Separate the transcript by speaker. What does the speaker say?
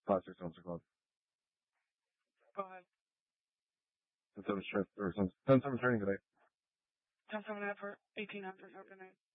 Speaker 1: 5, 6 months ago.
Speaker 2: Go ahead.
Speaker 1: 10-7 strength or 10-7 training today.
Speaker 2: 10-7 effort, 18 after night.